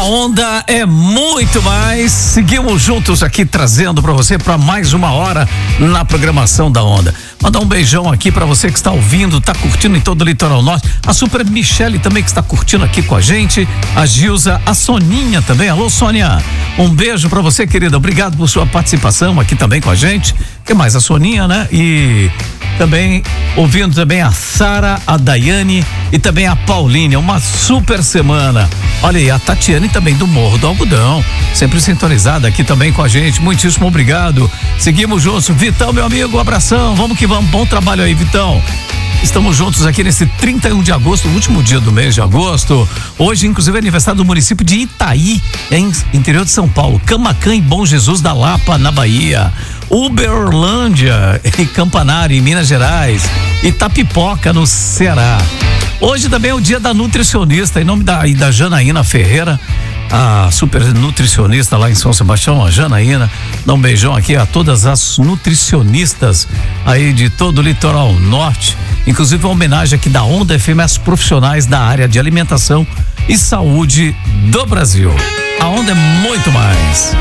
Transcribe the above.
Onda é muito mais. Seguimos juntos aqui trazendo para você para mais uma hora na programação da Onda. Mandar um beijão aqui para você que está ouvindo, tá curtindo em todo o Litoral Norte. A Super Michele também que está curtindo aqui com a gente. A Gilza, a Soninha também. Alô, Sônia. Um beijo para você, querida. Obrigado por sua participação aqui também com a gente. Que mais? A Soninha, né? E também ouvindo também a Sara, a Daiane e também a Pauline. Uma super semana. Olha aí, a Tatiane também do Morro do Algodão, sempre sintonizada aqui também com a gente. Muitíssimo obrigado. Seguimos juntos. Vitão, meu amigo, um abração. Vamos que vamos. Bom trabalho aí, Vitão. Estamos juntos aqui nesse 31 de agosto, o último dia do mês de agosto. Hoje, inclusive, é aniversário do município de Itaí, em interior de São Paulo. Camaquã e Bom Jesus da Lapa, na Bahia. Uberlândia e Campanário, em Minas Gerais. Itapipoca, no Ceará. Hoje também é o dia da nutricionista, em nome da Janaína Ferreira, a super nutricionista lá em São Sebastião, a Janaína. Dá um beijão aqui a todas as nutricionistas aí de todo o Litoral Norte. Inclusive uma homenagem aqui da Onda FM às profissionais da área de alimentação e saúde do Brasil. A Onda é muito mais.